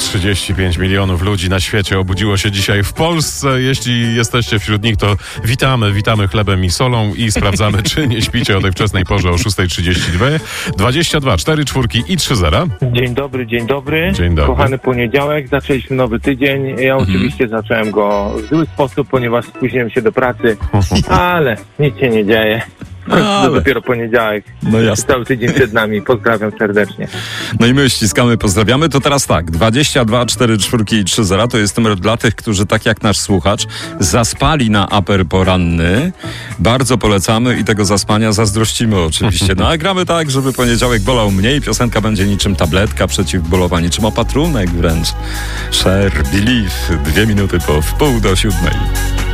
35 milionów ludzi na świecie obudziło się dzisiaj w Polsce. Jeśli jesteście wśród nich, to witamy chlebem i solą i sprawdzamy, czy nie śpicie o tej wczesnej porze o 6:32. 22, 4 czwórki i 3 zera. Dzień dobry. Dzień dobry. Kochany poniedziałek, zaczęliśmy nowy tydzień. Ja oczywiście zacząłem go w zły sposób, ponieważ spóźniłem się do pracy, ale nic się nie dzieje. To dopiero poniedziałek. No jasne. Cały tydzień przed nami. Pozdrawiam serdecznie. No i my ściskamy, pozdrawiamy. To teraz tak, 22, 4 czwórki i 3 zera to jest numer dla tych, którzy tak jak nasz słuchacz zaspali na aper poranny. Bardzo polecamy i tego zaspania zazdrościmy oczywiście. No a gramy tak, żeby poniedziałek bolał mniej. Piosenka będzie niczym tabletka przeciwbólowa, niczym opatrunek wręcz. Share, Believe, 2 minuty po 6:30.